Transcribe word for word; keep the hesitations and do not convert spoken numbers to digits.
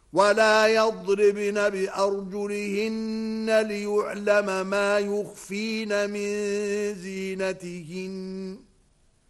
ولا يضربن بأرجلهن ليعلم ما يخفين من زينتهن